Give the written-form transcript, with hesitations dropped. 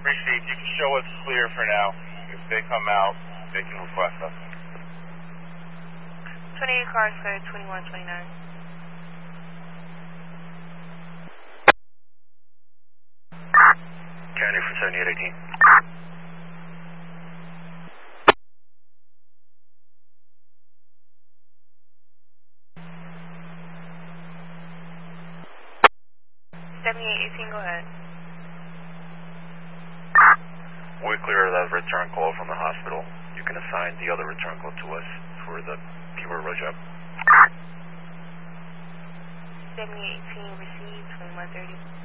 Received. You can show us clear for now. If they come out, they can request us. 28 cars for 2129. County for 7818. Go ahead. We're clear of that return call from the hospital. You can assign the other return call to us for the keyword rush up. 7818 received, 2130.